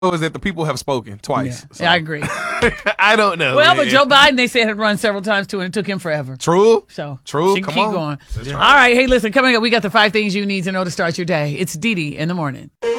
is that the people have spoken twice. Yeah, So. yeah, I agree. I don't know. Well, man. but Joe Biden, they said, had run several times too, and it took him forever. True. So True. she can Come keep on. going. That's All right. right. Hey, listen, coming up, we got the 5 things you need to know to start your day. It's Dee Dee in the morning.